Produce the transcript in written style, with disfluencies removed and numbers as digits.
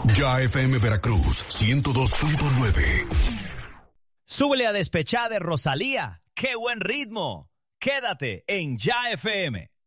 Ya FM Veracruz 102.9. Súbele a Despechá de Rosalía. ¡Qué buen ritmo! Quédate en Ya FM.